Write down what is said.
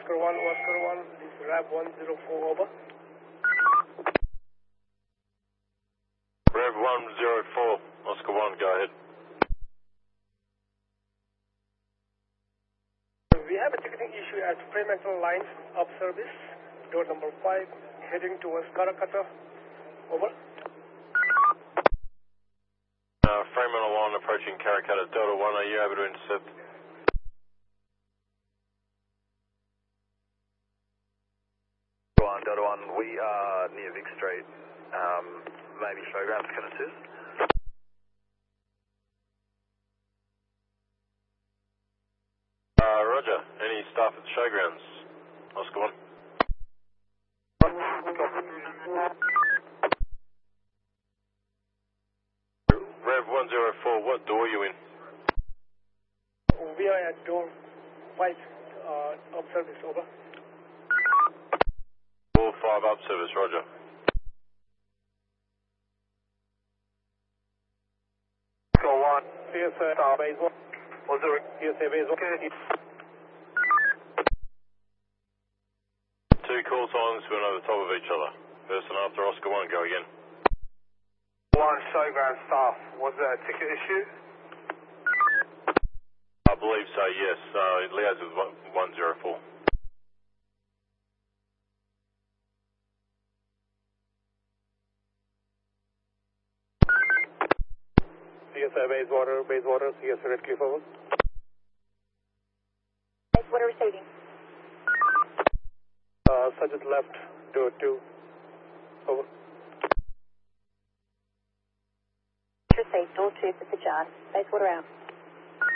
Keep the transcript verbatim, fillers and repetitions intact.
Oscar one, Oscar one, this is Rev one zero four, over. Rev one zero four, Oscar one, go ahead. We have a ticketing issue at Fremantle Lines of service, door number five, heading towards Karakata, over. Uh, Fremantle line approaching Karakata, Delta one, are you able to intercept? Delta one, we are near Vic Street, um, maybe Showgrounds can assist. Uh, Roger, any staff at the Showgrounds? Oscar one. Rev one zero four, what door are you in? We are at door five uh, of service, over. Door five up service, Roger. Go one, C S A, uh, base one. Was there a... C S A base one. Two call signs went over the top of each other. Person after Oscar one, go again. One Showground staff, was there a ticket issue? I believe so, yes. Uh, it liaises with one zero four. C S A base water, base water, C S A red cliff, over. Base water receiving. Uh, suggest left, door two, over. Received, door two for Sajad. Base water out.